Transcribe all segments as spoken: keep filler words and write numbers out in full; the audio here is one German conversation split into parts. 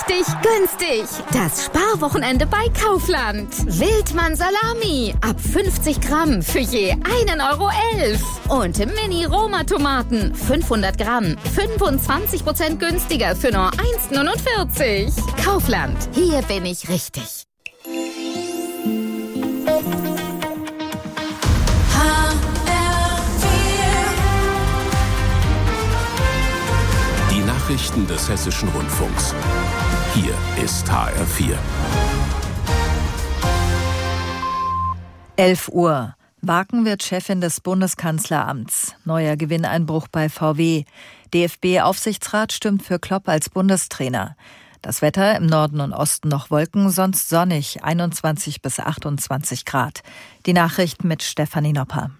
richtig günstig. Das Sparwochenende bei Kaufland. Wildmann Salami ab fünfzig Gramm für je einen Euro elf. Und Mini-Roma-Tomaten fünfhundert Gramm, fünfundzwanzig Prozent günstiger für nur eins neunundvierzig. Kaufland, hier bin ich richtig. Die Nachrichten des Hessischen Rundfunks. Hier ist H R vier. elf Uhr. Waken wird Chefin des Bundeskanzleramts. Neuer Gewinneinbruch bei V W. D F B-Aufsichtsrat stimmt für Klopp als Bundestrainer. Das Wetter im Norden und Osten noch Wolken, sonst sonnig, einundzwanzig bis achtundzwanzig Grad. Die Nachrichten mit Stefanie Nopper.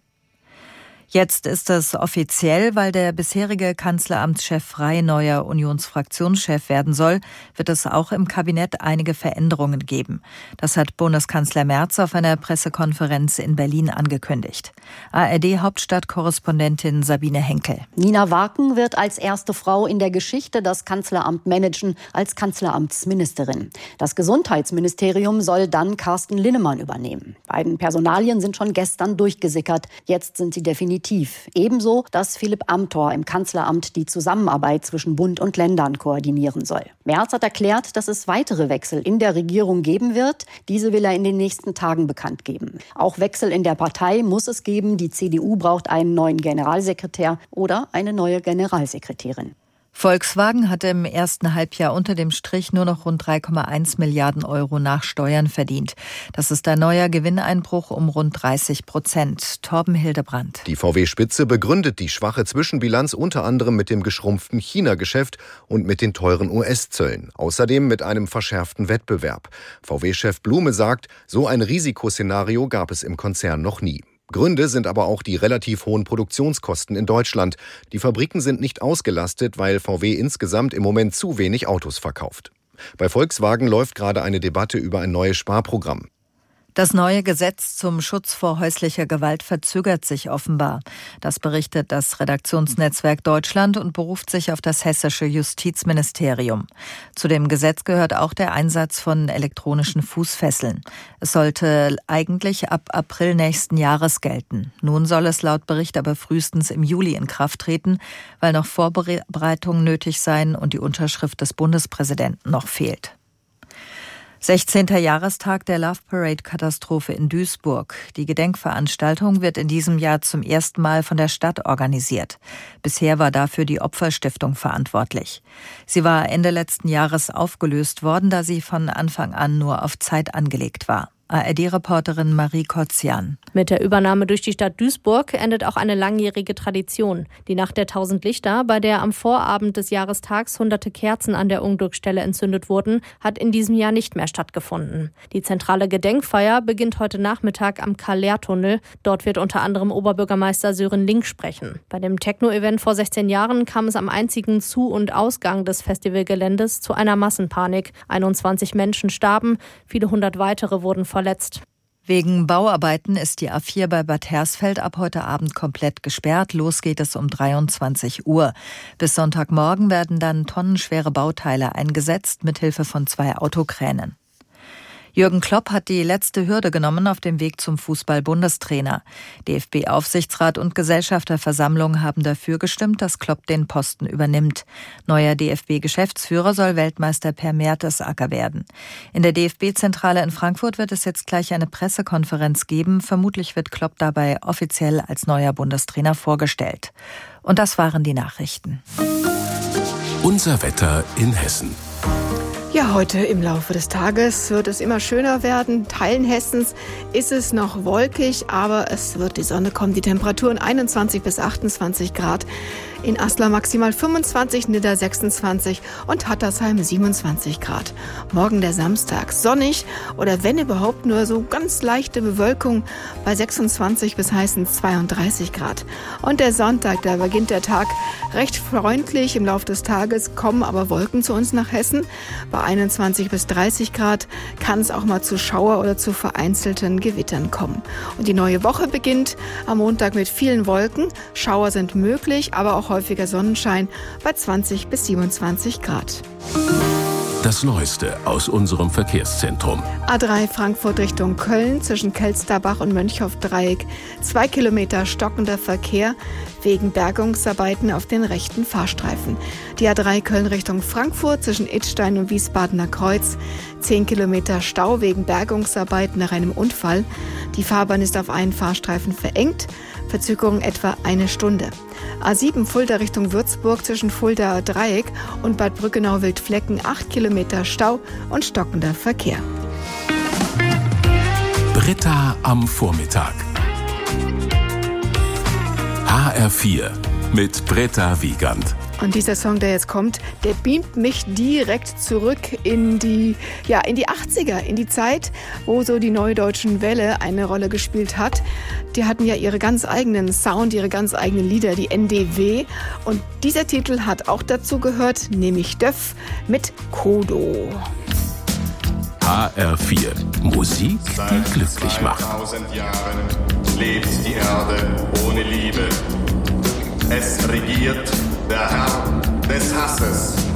Jetzt ist es offiziell, weil der bisherige Kanzleramtschef Frey neuer Unionsfraktionschef werden soll, wird es auch im Kabinett einige Veränderungen geben. Das hat Bundeskanzler Merz auf einer Pressekonferenz in Berlin angekündigt. A R D-Hauptstadtkorrespondentin Sabine Henkel. Nina Waken wird als erste Frau in der Geschichte das Kanzleramt managen, als Kanzleramtsministerin. Das Gesundheitsministerium soll dann Carsten Linnemann übernehmen. Beiden Personalien sind schon gestern durchgesickert. Jetzt sind sie definitiv. Ebenso, dass Philipp Amthor im Kanzleramt die Zusammenarbeit zwischen Bund und Ländern koordinieren soll. Merz hat erklärt, dass es weitere Wechsel in der Regierung geben wird. Diese will er in den nächsten Tagen bekannt geben. Auch Wechsel in der Partei muss es geben. Die C D U braucht einen neuen Generalsekretär oder eine neue Generalsekretärin. Volkswagen hat im ersten Halbjahr unter dem Strich nur noch rund drei Komma eins Milliarden Euro nach Steuern verdient. Das ist ein neuer Gewinneinbruch um rund dreißig Prozent. Torben Hildebrandt. Die V W-Spitze begründet die schwache Zwischenbilanz unter anderem mit dem geschrumpften China-Geschäft und mit den teuren U S-Zöllen. Außerdem mit einem verschärften Wettbewerb. V W-Chef Blume sagt, so ein Risikoszenario gab es im Konzern noch nie. Gründe sind aber auch die relativ hohen Produktionskosten in Deutschland. Die Fabriken sind nicht ausgelastet, weil V W insgesamt im Moment zu wenig Autos verkauft. Bei Volkswagen läuft gerade eine Debatte über ein neues Sparprogramm. Das neue Gesetz zum Schutz vor häuslicher Gewalt verzögert sich offenbar. Das berichtet das Redaktionsnetzwerk Deutschland und beruft sich auf das hessische Justizministerium. Zu dem Gesetz gehört auch der Einsatz von elektronischen Fußfesseln. Es sollte eigentlich ab April nächsten Jahres gelten. Nun soll es laut Bericht aber frühestens im Juli in Kraft treten, weil noch Vorbereitungen nötig seien und die Unterschrift des Bundespräsidenten noch fehlt. sechzehnter Jahrestag der Love Parade-Katastrophe in Duisburg. Die Gedenkveranstaltung wird in diesem Jahr zum ersten Mal von der Stadt organisiert. Bisher war dafür die Opferstiftung verantwortlich. Sie war Ende letzten Jahres aufgelöst worden, da sie von Anfang an nur auf Zeit angelegt war. A R D-Reporterin Marie Kotzian. Mit der Übernahme durch die Stadt Duisburg endet auch eine langjährige Tradition. Die Nacht der tausend Lichter, bei der am Vorabend des Jahrestags hunderte Kerzen an der Unglücksstelle entzündet wurden, hat in diesem Jahr nicht mehr stattgefunden. Die zentrale Gedenkfeier beginnt heute Nachmittag am Karl-Lehr-Tunnel. Dort wird unter anderem Oberbürgermeister Sören Link sprechen. Bei dem Techno-Event vor sechzehn Jahren kam es am einzigen Zu- und Ausgang des Festivalgeländes zu einer Massenpanik. einundzwanzig Menschen starben, viele hundert weitere wurden verletzt. Verletzt. Wegen Bauarbeiten ist die A vier bei Bad Hersfeld ab heute Abend komplett gesperrt. Los geht es um dreiundzwanzig Uhr. Bis Sonntagmorgen werden dann tonnenschwere Bauteile eingesetzt, mithilfe von zwei Autokränen. Jürgen Klopp hat die letzte Hürde genommen auf dem Weg zum Fußball-Bundestrainer. D F B-Aufsichtsrat und Gesellschafterversammlung haben dafür gestimmt, dass Klopp den Posten übernimmt. Neuer D F B-Geschäftsführer soll Weltmeister Per Mertesacker werden. In der D F B-Zentrale in Frankfurt wird es jetzt gleich eine Pressekonferenz geben. Vermutlich wird Klopp dabei offiziell als neuer Bundestrainer vorgestellt. Und das waren die Nachrichten. Unser Wetter in Hessen. Ja, heute im Laufe des Tages wird es immer schöner werden. Teilen Hessens ist es noch wolkig, aber es wird die Sonne kommen. Die Temperaturen einundzwanzig bis achtundzwanzig Grad. In Aslar maximal fünfundzwanzig, Nidda sechsundzwanzig und Hattersheim siebenundzwanzig Grad. Morgen der Samstag sonnig oder wenn überhaupt nur so ganz leichte Bewölkung bei sechsundzwanzig bis heißen zweiunddreißig Grad. Und der Sonntag, da beginnt der Tag recht freundlich. Im Laufe des Tages kommen aber Wolken zu uns nach Hessen. Bei einundzwanzig bis dreißig Grad kann es auch mal zu Schauer oder zu vereinzelten Gewittern kommen. Und die neue Woche beginnt am Montag mit vielen Wolken. Schauer sind möglich, aber auch häufiger Sonnenschein bei zwanzig bis siebenundzwanzig Grad. Das Neueste aus unserem Verkehrszentrum. A drei Frankfurt Richtung Köln zwischen Kelsterbach und Mönchhoff-Dreieck. Zwei Kilometer stockender Verkehr wegen Bergungsarbeiten auf den rechten Fahrstreifen. Die A drei Köln Richtung Frankfurt zwischen Idstein und Wiesbadener Kreuz. Zehn Kilometer Stau wegen Bergungsarbeiten nach einem Unfall. Die Fahrbahn ist auf einen Fahrstreifen verengt. Verzögerung etwa eine Stunde. A sieben Fulda Richtung Würzburg zwischen Fulda Dreieck und Bad Brückenau-Wildflecken. Acht Kilometer Stau und stockender Verkehr. Britta am Vormittag. H R vier mit Britta Wiegand. Und dieser Song, der jetzt kommt, der beamt mich direkt zurück in die, ja, in die achtziger, in die Zeit, wo so die Neue Deutschen Welle eine Rolle gespielt hat. Die hatten ja ihre ganz eigenen Sound, ihre ganz eigenen Lieder, die N D W. Und dieser Titel hat auch dazu gehört, nämlich Döff mit Kodo. H R vier. Musik, die glücklich macht. Seit tausend Jahren lebt die Erde ohne Liebe. Es regiert der Herr des Hasses.